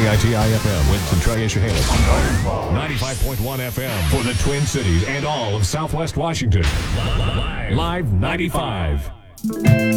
KITI-FM, Winston, Troy, Chehalis. 95.1 FM for the Twin Cities and all of Southwest Washington. Live 95.